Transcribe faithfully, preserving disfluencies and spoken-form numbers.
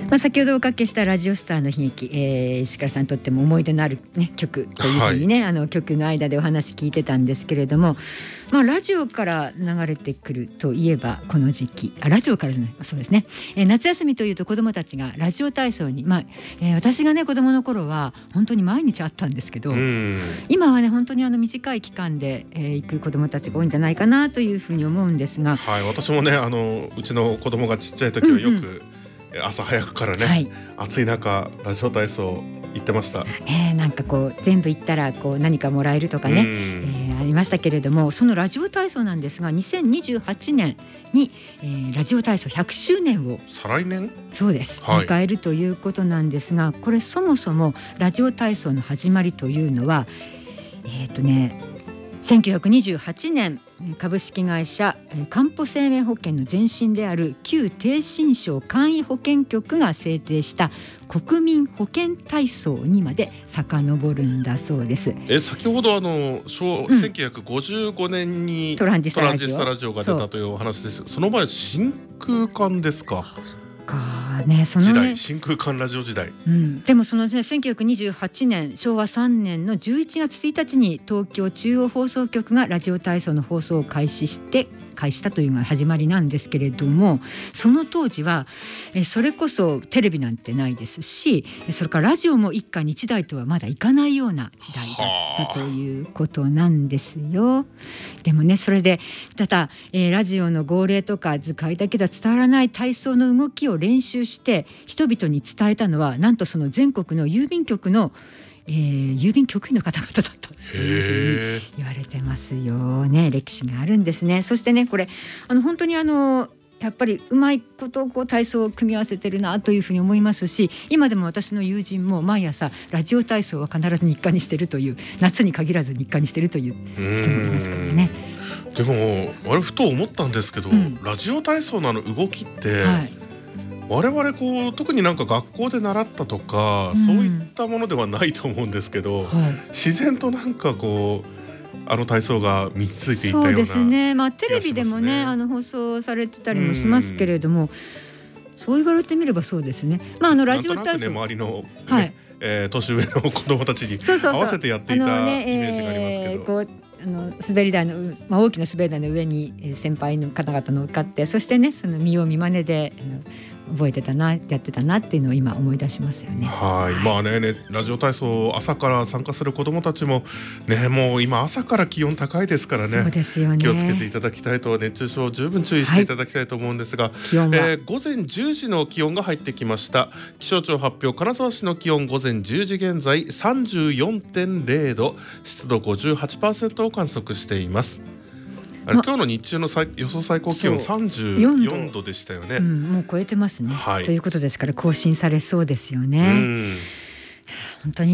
まあ、先ほどおかけしたラジオスターの悲劇、えー、石川さんにとっても思い出のある、ね、曲というふうにね、はい、あの曲の間でお話聞いてたんですけれども、まあ、ラジオから流れてくるといえばこの時期、あラジオからじゃない、そうですね、えー、夏休みというと子どもたちがラジオ体操に、まあえー、私がね子どもの頃は本当に毎日あったんですけど、今はね本当にあの短い期間で、えー、行く子どもたちが多いんじゃないかなというふうに思うんですが、 はい、私もねあのうちの子供がちっちゃい時はよく、うんうん、朝早くからね、はい、暑い中ラジオ体操行ってました、 えー、なんかこう全部行ったらこう何かもらえるとかね、えー、ありましたけれども、そのラジオ体操なんですがにせんにじゅうはちねんに、えー、ラジオ体操ひゃくしゅうねんを再来年そうです、 はい、 迎えるということなんですが、これそもそもラジオ体操の始まりというのはえっとねせんきゅうひゃくにじゅうはちねん株式会社かんぽ生命保険の前身である旧逓信省簡易保険局が制定した国民保険体操にまで遡るんだそうです。 え先ほどあの昭、うん、せんきゅうひゃくごじゅうごねんにトランジスタラジオ、ラジオが出たというお話です。 そ, その前真空管ですか。 かね、そのね時代真空管ラジオ時代、 うん、でもその、ね、せんきゅうひゃくにじゅうはちねんしょうわさんねんのじゅういちがつついたちに東京中央放送局がラジオ体操の放送を開始して開始したというのが始まりなんですけれども、その当時はえそれこそテレビなんてないですし、それからラジオも一家に一台とはまだいかないような時代だったということなんですよ。でもねそれでただ、えー、ラジオの号令とか図解だけでは伝わらない体操の動きを練習して人々に伝えたのはなんとその全国の郵便局のえー、郵便局員の方々だったというふうに言われてますよね。歴史があるんですね。そしてねこれあの本当にあのやっぱりうまいことこう体操を組み合わせてるなというふうに思いますし、今でも私の友人も毎朝ラジオ体操は必ず日課にしてるという、夏に限らず日課にしてるという人もいますからね。 でもあれふと思ったんですけど、うん、ラジオ体操のあの動きって、はい我々こう特になんか学校で習ったとか、うん、そういったものではないと思うんですけど、はい、自然となんかこうあの体操が身についていったような気がしますね。 そうですね、まあ、テレビでもねあの放送されてたりもしますけれども、そう言われてみればそうですね。まああのラジオ体操なんとなくね周りの、ねはいえー、年上の子どもたちに合わせてやっていたイメージがありますけど、 こうあの滑り台の、まあ、大きな滑り台の上に先輩の方々乗っかって、そしてねその見よう見まねで覚えてたなやってたなっていうのを今思い出しますよね。 はい、まあね、ねラジオ体操朝から参加する子どもたちもねもう今朝から気温高いですからね。 そうですよね。 気をつけていただきたいと、熱中症十分注意していただきたいと思うんですが、はいえー、午前じゅうじの気温が入ってきました。気象庁発表、金沢市の気温午前じゅうじ現在 さんじゅうよんてんれいど、湿度 ごじゅうはちパーセント を観測しています。あれ、ま、今日の日中の最予想最高気温さんじゅうよんどでしたよね、 うん、もう超えてますね、 はい、 ということですから更新されそうですよね。 うん本当に